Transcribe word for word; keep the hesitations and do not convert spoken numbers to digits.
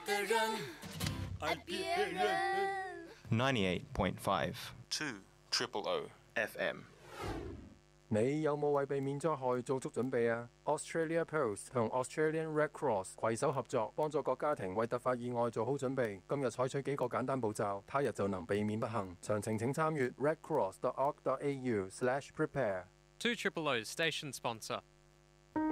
的人，爱别人。 ninety-eight point five two triple O F M。 你有冇為避免災害做足準備啊 ？Australia Post 同 Australian Red Cross 攜手合作，幫助各家庭為突發意外做好準備。今日採取幾個簡單步驟，他日就能避免不幸。詳情請參閱 redcross dot org dot a u slash prepare。 two triple O station sponsor.